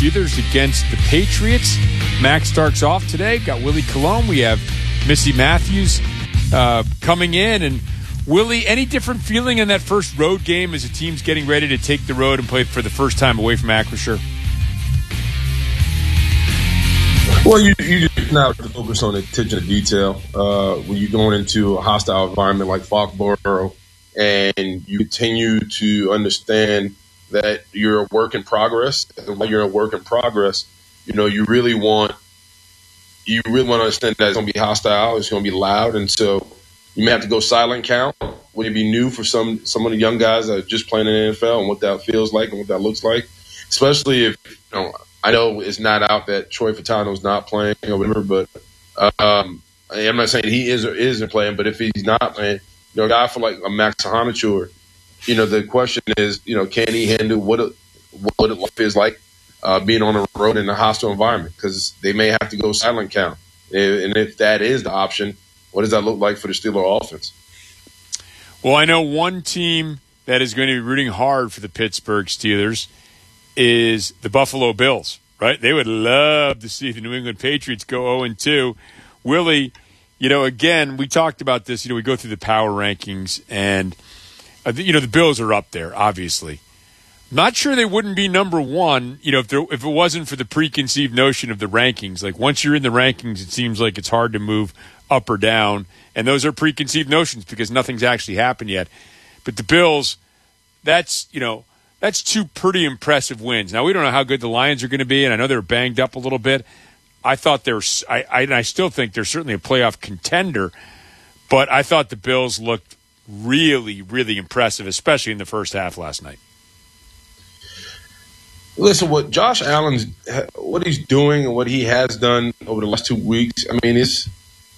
Steelers against the Patriots. Max Starks off today. Got Willie Colon. We have Missy Matthews coming in. And Willie, any different feeling in that first road game as a team's getting ready to take the road and play for the first time away from Acrisure? Well, you just now focus on the attention to detail when you're going into a hostile environment like Foxborough, and you continue to understand that you're a work in progress. And while you're a work in progress, you really want to understand that it's going to be hostile, it's going to be loud, and so you may have to go silent count. Would it be new for some of the young guys that are just playing in the NFL and what that feels like and what that looks like, especially if I know it's not out that Troy Fatano's not playing or whatever, but I'm not saying he is or isn't playing, but if he's not playing, a guy for like a Max Hanachur, the question is, can he handle what it feels like being on the road in a hostile environment? Because they may have to go silent count. And if that is the option, what does that look like for the Steelers offense? Well, I know one team that is going to be rooting hard for the Pittsburgh Steelers is the Buffalo Bills, right? They would love to see the New England Patriots go 0-2. Willie, again, we talked about this. We go through the power rankings, and, the Bills are up there, obviously. Not sure they wouldn't be number one, if it wasn't for the preconceived notion of the rankings. Like, once you're in the rankings, it seems like it's hard to move up or down, and those are preconceived notions because nothing's actually happened yet. But the Bills, that's two pretty impressive wins. Now, we don't know how good the Lions are going to be, and I know they're banged up a little bit. I thought I still think they're certainly a playoff contender, but I thought the Bills looked really, really impressive, especially in the first half last night. Listen, what Josh Allen's, what he's doing and what he has done over the last 2 weeks, I mean, he's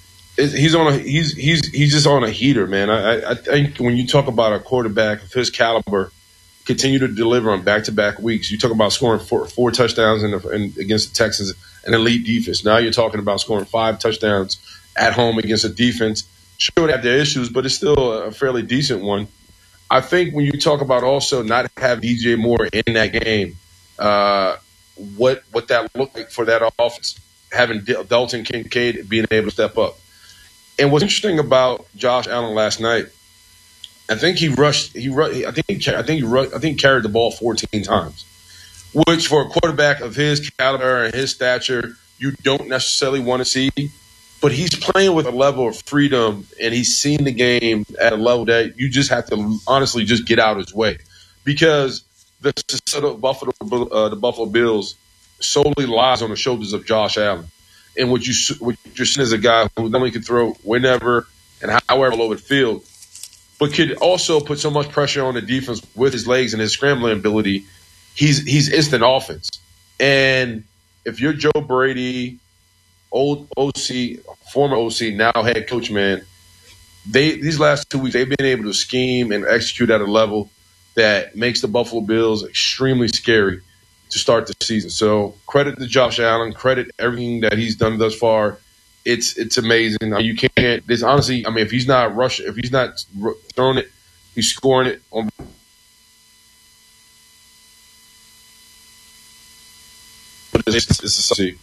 just on a heater, man. I think when you talk about a quarterback of his caliber, continue to deliver on back-to-back weeks. You talk about scoring four touchdowns against the Texans, an elite defense. Now you're talking about scoring 5 touchdowns at home against a defense. Sure, they have their issues, but it's still a fairly decent one. I think when you talk about also not having DJ Moore in that game, what that looked like for that offense, having Dalton Kincaid being able to step up. And what's interesting about Josh Allen last night, I think he carried the ball 14 times, which for a quarterback of his caliber and his stature, you don't necessarily want to see. But he's playing with a level of freedom, and he's seen the game at a level that you just have to honestly just get out of his way, because the success of the Buffalo Bills solely lies on the shoulders of Josh Allen. And what you're seeing is a guy who not only can throw whenever and however all over the field, but could also put so much pressure on the defense with his legs and his scrambling ability. He's instant offense. And if you're Joe Brady, old OC, former OC, now head coach, man, these last 2 weeks they've been able to scheme and execute at a level that makes the Buffalo Bills extremely scary to start the season. So credit to Josh Allen, credit everything that he's done thus far. It's amazing. I mean, you can't. There's honestly, I mean, if he's not rushing, if he's not throwing it, he's scoring it on. It's a see.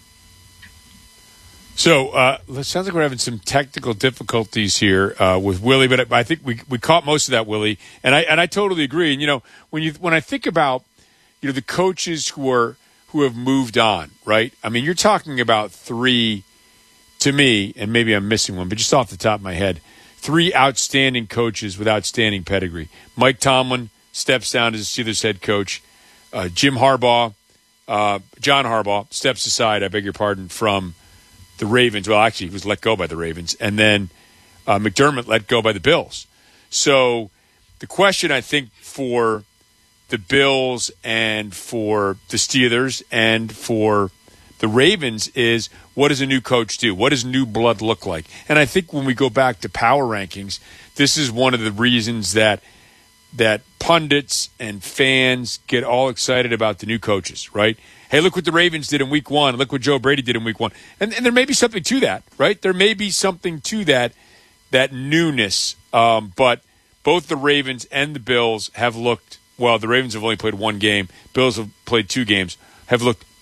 So it sounds like we're having some technical difficulties here with Willie, but I think we caught most of that, Willie, and I totally agree. And when I think about the coaches who have moved on, right? I mean, you're talking about 3. To me, and maybe I'm missing one, but just off the top of my head, 3 outstanding coaches with outstanding pedigree. Mike Tomlin steps down as Steelers head coach. John Harbaugh steps aside, I beg your pardon, from the Ravens. Well, actually, he was let go by the Ravens. And then McDermott let go by the Bills. So the question, I think, for the Bills and for the Steelers and for the Ravens is, what does a new coach do? What does new blood look like? And I think when we go back to power rankings, this is one of the reasons that pundits and fans get all excited about the new coaches, right? Hey, look what the Ravens did in week 1. Look what Joe Brady did in week 1. And there may be something to that, right? There may be something to that newness. But both the Ravens and the Bills have looked, well, the Ravens have only played 1 game. Bills have played 2 games, have looked